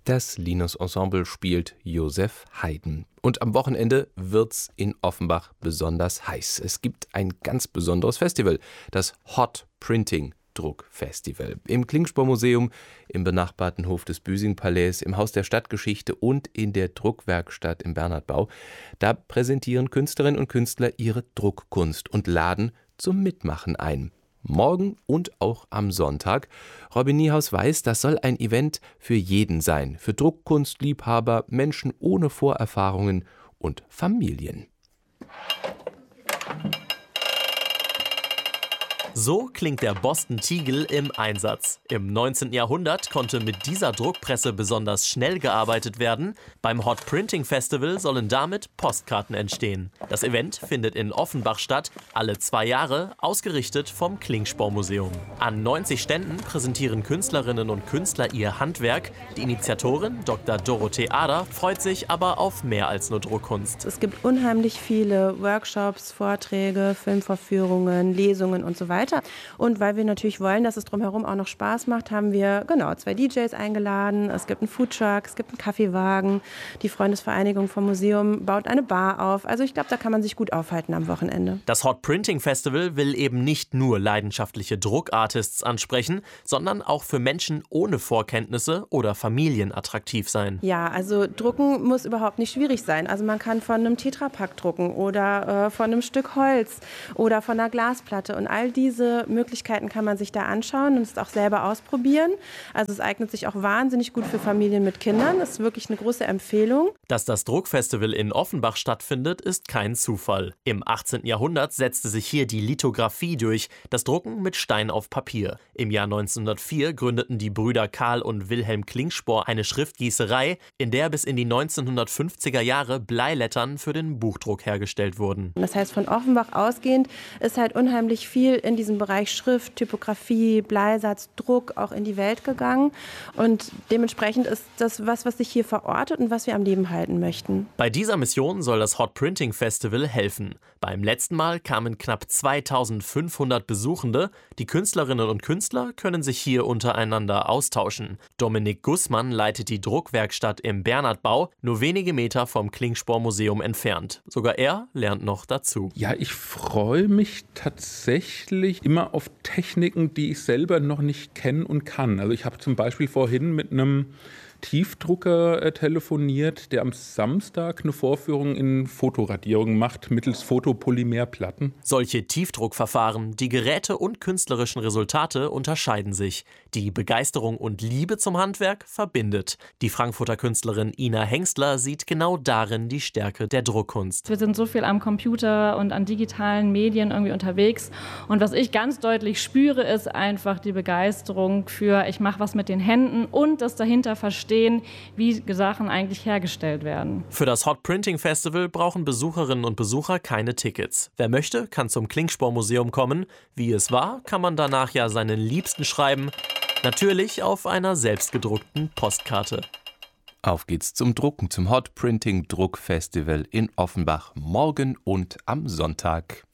Das Linus Ensemble spielt Joseph Haydn. Und am Wochenende wird's in Offenbach besonders heiß. Es gibt ein ganz besonderes Festival, das Hot Printing Druckfestival. Im Klingspor-Museum, im benachbarten Hof des Büsing-Palais, im Haus der Stadtgeschichte und in der Druckwerkstatt im Bernhardbau. Da präsentieren Künstlerinnen und Künstler ihre Druckkunst und laden zum Mitmachen ein. Morgen und auch am Sonntag. Robin Niehaus weiß, das soll ein Event für jeden sein. Für Druckkunstliebhaber, Menschen ohne Vorerfahrungen und Familien. So klingt der Boston Teagle im Einsatz. Im 19. Jahrhundert konnte mit dieser Druckpresse besonders schnell gearbeitet werden. Beim Hot Printing Festival sollen damit Postkarten entstehen. Das Event findet in Offenbach statt, alle 2 Jahre, ausgerichtet vom Klingspor-Museum. An 90 Ständen präsentieren Künstlerinnen und Künstler ihr Handwerk. Die Initiatorin, Dr. Dorothee Ader, freut sich aber auf mehr als nur Druckkunst. Es gibt unheimlich viele Workshops, Vorträge, Filmvorführungen, Lesungen und so weiter. Und weil wir natürlich wollen, dass es drumherum auch noch Spaß macht, haben wir 2 DJs eingeladen. Es gibt einen Foodtruck, es gibt einen Kaffeewagen. Die Freundesvereinigung vom Museum baut eine Bar auf. Also ich glaube, da kann man sich gut aufhalten am Wochenende. Das Hot Printing Festival will eben nicht nur leidenschaftliche Druckartists ansprechen, sondern auch für Menschen ohne Vorkenntnisse oder Familien attraktiv sein. Ja, also drucken muss überhaupt nicht schwierig sein. Also man kann von einem Tetrapack drucken oder von einem Stück Holz oder von einer Glasplatte. Und all diese Möglichkeiten kann man sich da anschauen und es auch selber ausprobieren. Also es eignet sich auch wahnsinnig gut für Familien mit Kindern. Das ist wirklich eine große Empfehlung. Dass das Druckfestival in Offenbach stattfindet, ist kein Zufall. Im 18. Jahrhundert setzte sich hier die Lithografie durch, das Drucken mit Stein auf Papier. Im Jahr 1904 gründeten die Brüder Karl und Wilhelm Klingspor eine Schriftgießerei, in der bis in die 1950er Jahre Bleilettern für den Buchdruck hergestellt wurden. Das heißt, von Offenbach ausgehend ist halt unheimlich viel in diesem Bereich Schrift, Typografie, Bleisatz, Druck auch in die Welt gegangen. Und dementsprechend ist das was sich hier verortet und was wir am Leben halten möchten. Bei dieser Mission soll das Hot Printing Festival helfen. Beim letzten Mal kamen knapp 2500 Besuchende. Die Künstlerinnen und Künstler können sich hier untereinander austauschen. Dominik Gussmann leitet die Druckwerkstatt im Bernhardbau, nur wenige Meter vom Klingspor-Museum entfernt. Sogar er lernt noch dazu. Ja, ich freue mich tatsächlich immer auf Techniken, die ich selber noch nicht kenne und kann. Also ich habe zum Beispiel vorhin mit einem Tiefdrucker telefoniert, der am Samstag eine Vorführung in Fotoradierung macht mittels Fotopolymerplatten. Solche Tiefdruckverfahren, die Geräte und künstlerischen Resultate unterscheiden sich. Die Begeisterung und Liebe zum Handwerk verbindet. Die Frankfurter Künstlerin Ina Hengstler sieht genau darin die Stärke der Druckkunst. Wir sind so viel am Computer und an digitalen Medien irgendwie unterwegs. Und was ich ganz deutlich spüre, ist einfach die Begeisterung für, ich mache was mit den Händen und das dahinter verstehen, wie Sachen eigentlich hergestellt werden. Für das Hot Printing Festival brauchen Besucherinnen und Besucher keine Tickets. Wer möchte, kann zum Klingspor-Museum kommen. Wie es war, kann man danach ja seinen Liebsten schreiben. Natürlich auf einer selbstgedruckten Postkarte. Auf geht's zum Drucken, zum Hot Printing Druckfestival in Offenbach morgen und am Sonntag.